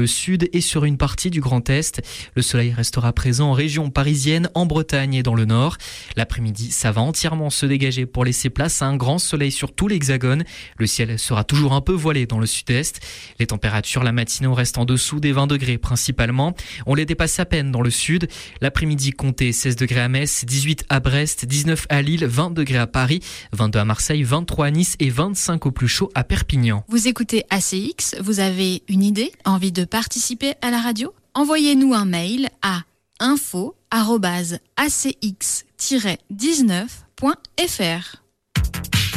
le sud et sur une partie du Grand Est. Le soleil restera présent en région parisienne, en Bretagne et dans le nord. L'après-midi, ça va entièrement se dégager pour laisser place à un grand soleil sur tout l'Hexagone. Le ciel sera toujours un peu voilé dans le sud-est. Les températures la matinée restent en dessous des 20 degrés principalement. On les dépasse à peine dans le sud. L'après-midi, comptez 16 degrés à Metz, 18 à Brest, 19 à Lille, 20 degrés à Paris, 22 à Marseille, 23 à Nice et 25 au plus chaud à Perpignan. Vous écoutez ACX, vous avez une idée, envie de participer à la radio ? Envoyez-nous un mail à info@acx-19.fr.